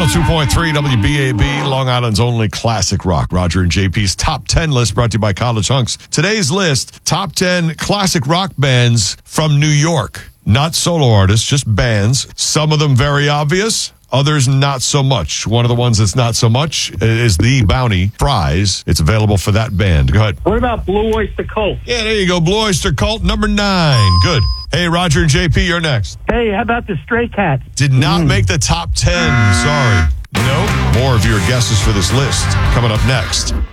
102.3 WBAB, Long Island's only classic rock. Roger and JP's Top 10 list brought to you by College Hunks. Today's list, Top 10 classic rock bands from New York. Not solo artists, just bands. Some of them very obvious. Others, not so much. One of the ones that's not so much is the Bounty Prize. It's available for that band. Go ahead. What about Blue Oyster Cult? Yeah, there you go. Blue Oyster Cult, number 9. Good. Hey, Roger and JP, you're next. Hey, how about the Stray Cats? Did not make the top 10. Sorry. No. More of your guesses for this list coming up next.